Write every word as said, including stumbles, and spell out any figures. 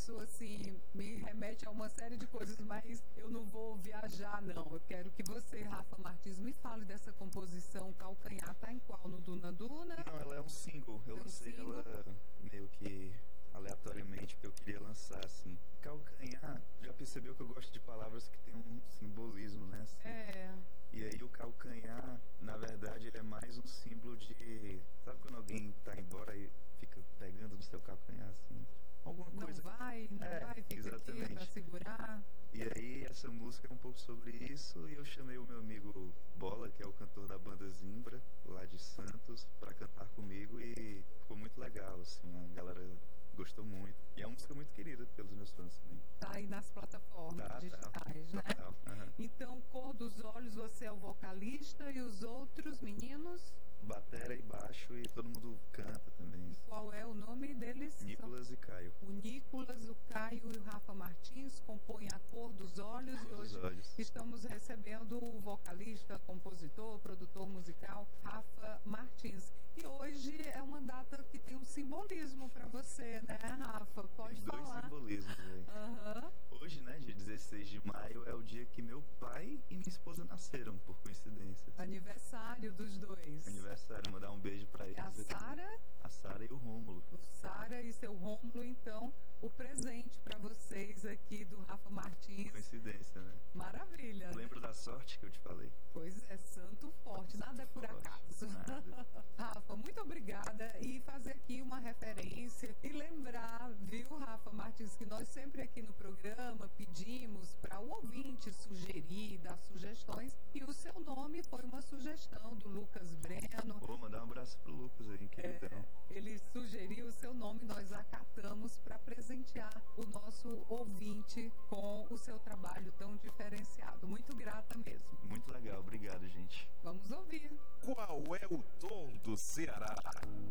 isso, assim, me remete a uma série de coisas, mas eu não vou viajar, não. Eu quero que você, Rafa Martins, me fale dessa composição Calcanhar. Tá em qual? No Duna Duna? Não, ela é um single. Eu É um lancei single? ela meio que aleatoriamente, porque eu queria lançar, assim. Calcanhar, já percebeu que eu gosto de palavras que tem um simbolismo, né? Assim. É. E aí o calcanhar, na verdade, ele é mais um símbolo de... Sabe quando alguém tá embora e fica pegando no seu calcanhar, assim? Alguma Não coisa... vai, não É, vai, fica exatamente. aqui pra segurar. E aí essa música é um pouco sobre isso, e eu chamei o meu amigo Bola, que é o cantor da banda Zimbra, lá de Santos, pra cantar comigo, e ficou muito legal, assim, a galera gostou muito. E é uma música muito querida pelos meus fãs também. Tá aí nas plataformas Tá, digitais, tá, né? total, uhum. Então, Cor dos Olhos, você é o vocalista e os outros meninos? Batera e baixo, e todo mundo canta também. Qual é o nome deles? Nicolas e Caio. O Nicolas, o Caio e o Rafa Martins compõem a Cor dos Olhos. Cor E dos hoje Olhos. estamos recebendo o vocalista, compositor, produtor musical, Rafa Martins. E hoje é uma data que tem um simbolismo para você, né, Rafa? Pode Tem dois falar. simbolismos aí. Aham. Hoje, né, dia dezesseis de maio, é o dia que meu pai e minha esposa nasceram, por coincidência. Aniversário dos dois. Aniversário, mandar um beijo pra eles. É a aqui. Sara, A Sara e o Rômulo. o Sara e seu Rômulo, então, o presente para vocês aqui do Rafa Martins. Coincidência, né? Maravilha. Lembro da sorte que eu te falei. Pois é, santo forte, nada é por Forte, acaso. nada. Rafa, muito obrigada, e fazer aqui uma referência e lembrar, viu, Rafa Martins, que nós sempre aqui no programa pedimos para o ouvinte sugerir, dar sugestões, e o seu nome foi uma sugestão do Lucas Breno. Vou mandar um abraço pro Lucas aí, queridão. É, ele sugeriu o seu nome, nós acatamos para presentear o nosso ouvinte com o seu trabalho tão diferenciado. Muito grata mesmo. Muito legal, obrigado, gente. Vamos ouvir. Qual é o tom do Ceará?